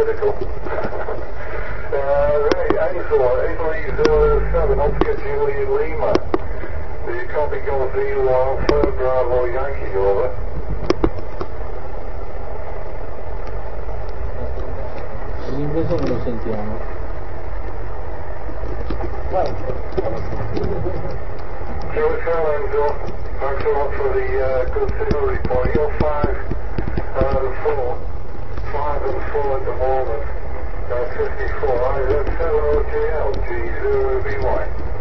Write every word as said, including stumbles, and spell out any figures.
critical. uh, right, Angela, Italy zero seven, Oscar Julian Lima. Do you copy Golf Zulu Alpha Bravo Yankee, over? L'inglese non lo sentiamo. Hotel Angel, thanks a lot for the uh, good signal report. You're five uh, and four. Five and four at the moment. Uh, fifty-four. I Z seven O J L, G zero B Y.